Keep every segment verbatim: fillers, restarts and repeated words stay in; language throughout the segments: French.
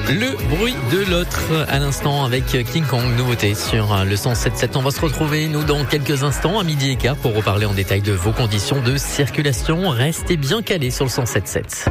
Le bruit de l'autre à l'instant avec King Kong, nouveauté sur le cent sept sept. On va se retrouver nous dans quelques instants à midi et quart pour reparler en détail de vos conditions de circulation. Restez bien calés sur le cent sept sept.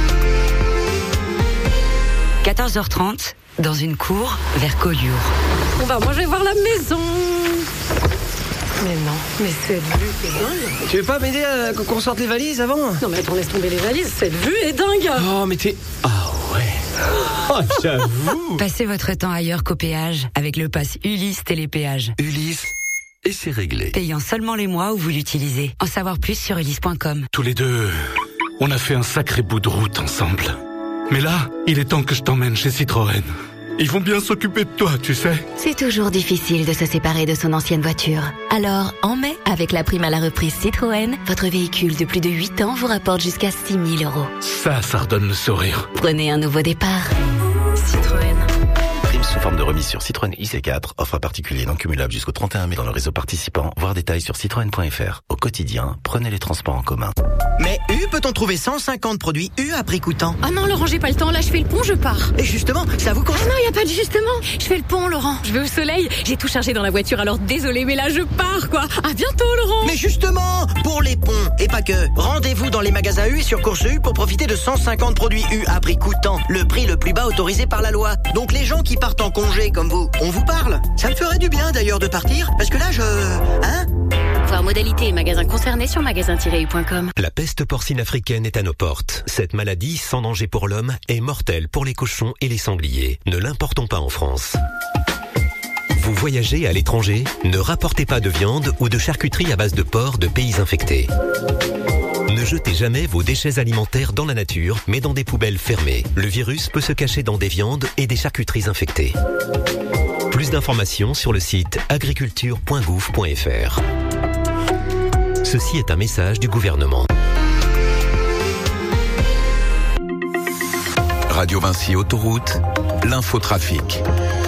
quatorze heures trente, dans une cour vers Collioure. Bon bah moi je vais voir la maison. Mais non, mais cette vue est dingue. Tu veux pas m'aider à qu'on sorte les valises avant? Non mais attends, laisse tomber les valises, cette vue est dingue. Oh mais t'es... Ah ouais. Oh j'avoue. Passez votre temps ailleurs qu'au péage avec le pass Ulysse Télépéage. Ulysse, et c'est réglé. Payant seulement les mois où vous l'utilisez. En savoir plus sur ulysse point com. Tous les deux, on a fait un sacré bout de route ensemble. Mais là, il est temps que je t'emmène chez Citroën. Ils vont bien s'occuper de toi, tu sais. C'est toujours difficile de se séparer de son ancienne voiture. Alors, en mai, avec la prime à la reprise Citroën, votre véhicule de plus de huit ans vous rapporte jusqu'à six mille euros. Ça, ça redonne le sourire. Prenez un nouveau départ. Citroën. Prime sous forme de remise sur Citroën I C quatre. Offre à particulier non cumulable jusqu'au trente et un mai dans le réseau participant. Voir détails sur citroën point f r. Au quotidien, prenez les transports en commun. Mais U, peut-on trouver cent cinquante produits U à prix coûtant? Ah non Laurent, j'ai pas le temps, là je fais le pont, je pars. Et justement, ça vous Ah concerne? non, y a pas de justement. Je fais le pont Laurent, je vais au soleil. J'ai tout chargé dans la voiture, alors désolé, mais là je pars quoi. À bientôt Laurent. Mais justement, pour les ponts, et pas que, rendez-vous dans les magasins U et sur Course U pour profiter de cent cinquante produits U à prix coûtant. Le prix le plus bas autorisé par la loi. Donc les gens qui partent en congé comme vous, on vous parle. Ça me ferait du bien d'ailleurs de partir, parce que là je... Hein? Voir modalités et magasins concernés sur magasin tiret u point com. La peste porcine africaine est à nos portes. Cette maladie, sans danger pour l'homme, est mortelle pour les cochons et les sangliers. Ne l'importons pas en France. Vous voyagez à l'étranger? Ne rapportez pas de viande ou de charcuterie à base de porc de pays infectés. Ne jetez jamais vos déchets alimentaires dans la nature, mais dans des poubelles fermées. Le virus peut se cacher dans des viandes et des charcuteries infectées. Plus d'informations sur le site agriculture point gouv point f r. Ceci est un message du gouvernement. Radio Vinci Autoroute, l'infotrafic.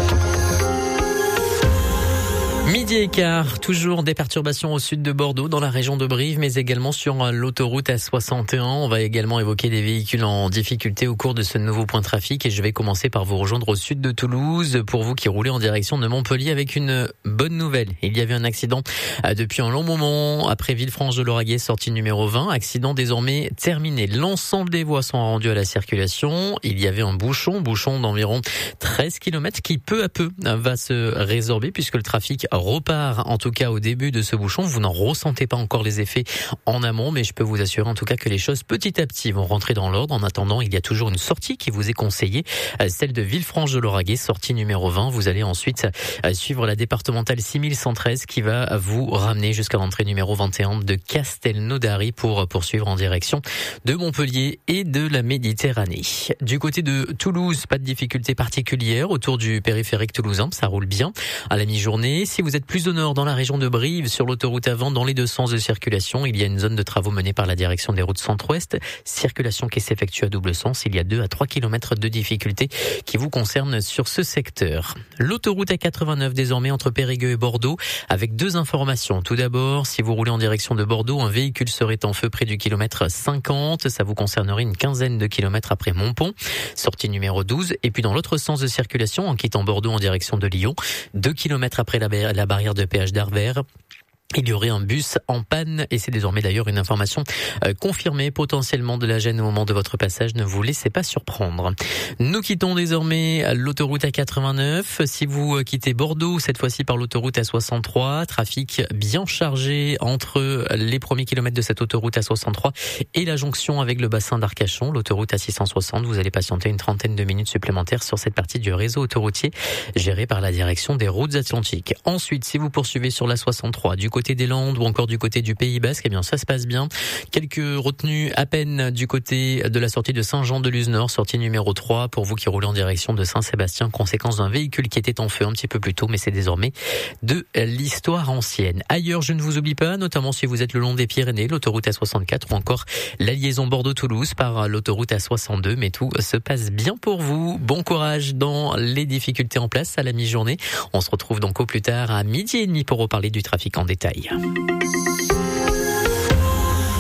Midi et quart, toujours des perturbations au sud de Bordeaux, dans la région de Brive, mais également sur l'autoroute A soixante et un. On va également évoquer des véhicules en difficulté au cours de ce nouveau point de trafic et je vais commencer par vous rejoindre au sud de Toulouse pour vous qui roulez en direction de Montpellier avec une bonne nouvelle. Il y avait un accident depuis un long moment après Villefranche-de-Lauragais, sortie numéro vingt. Accident désormais terminé. L'ensemble des voies sont rendues à la circulation. Il y avait un bouchon, bouchon d'environ treize kilomètres qui peu à peu va se résorber puisque le trafic repart, en tout cas au début de ce bouchon. Vous n'en ressentez pas encore les effets en amont, mais je peux vous assurer en tout cas que les choses petit à petit vont rentrer dans l'ordre. En attendant, il y a toujours une sortie qui vous est conseillée, celle de Villefranche-de-Lauragais, sortie numéro vingt. Vous allez ensuite suivre la départementale six mille cent treize qui va vous ramener jusqu'à l'entrée numéro vingt et un de Castelnaudary pour poursuivre en direction de Montpellier et de la Méditerranée. Du côté de Toulouse, pas de difficultés particulières autour du périphérique toulousain, ça roule bien à la mi-journée. Si vous êtes plus au nord dans la région de Brive, sur l'autoroute A vingt, dans les deux sens de circulation, il y a une zone de travaux menée par la direction des routes centre-ouest. Circulation qui s'effectue à double sens. Il y a deux à trois kilomètres de difficultés qui vous concernent sur ce secteur. L'autoroute A quatre-vingt-neuf désormais entre Périgueux et Bordeaux avec deux informations. Tout d'abord, si vous roulez en direction de Bordeaux, un véhicule serait en feu près du kilomètre cinquante. Ça vous concernerait une quinzaine de kilomètres après Montpont. Sortie numéro douze. Et puis dans l'autre sens de circulation, en quittant Bordeaux en direction de Lyon, deux kilomètres après la la barrière de péage d'Arvers. Il y aurait un bus en panne et c'est désormais d'ailleurs une information euh, confirmée potentiellement de la gêne au moment de votre passage. Ne vous laissez pas surprendre. Nous quittons désormais l'autoroute A quatre-vingt-neuf. Si vous quittez Bordeaux, cette fois-ci par l'autoroute A soixante-trois, trafic bien chargé entre les premiers kilomètres de cette autoroute A soixante-trois et la jonction avec le bassin d'Arcachon, l'autoroute A six cent soixante. Vous allez patienter une trentaine de minutes supplémentaires sur cette partie du réseau autoroutier géré par la direction des routes atlantiques. Ensuite, si vous poursuivez sur la soixante-trois du côté des Landes ou encore du côté du Pays Basque, eh bien ça se passe bien. Quelques retenues à peine du côté de la sortie de Saint-Jean-de-Luz-Nord, sortie numéro trois pour vous qui roulez en direction de Saint-Sébastien, conséquence d'un véhicule qui était en feu un petit peu plus tôt, mais c'est désormais de l'histoire ancienne. Ailleurs, je ne vous oublie pas, notamment si vous êtes le long des Pyrénées, l'autoroute A soixante-quatre ou encore la liaison Bordeaux-Toulouse par l'autoroute A soixante-deux, mais tout se passe bien pour vous. Bon courage dans les difficultés en place à la mi-journée. On se retrouve donc au plus tard à midi et demi pour reparler du trafic en détail.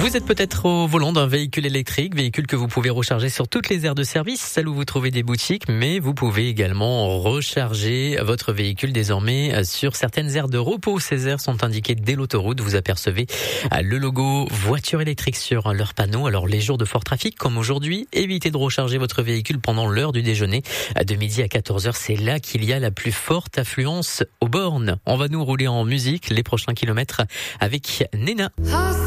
Vous êtes peut-être au volant d'un véhicule électrique, véhicule que vous pouvez recharger sur toutes les aires de service, celles où vous trouvez des boutiques, mais vous pouvez également recharger votre véhicule désormais sur certaines aires de repos. Ces aires sont indiquées dès l'autoroute. Vous apercevez le logo voiture électrique sur leur panneau. Alors les jours de fort trafic comme aujourd'hui, évitez de recharger votre véhicule pendant l'heure du déjeuner. De midi à quatorze heures, c'est là qu'il y a la plus forte affluence aux bornes. On va nous rouler en musique les prochains kilomètres avec Nena.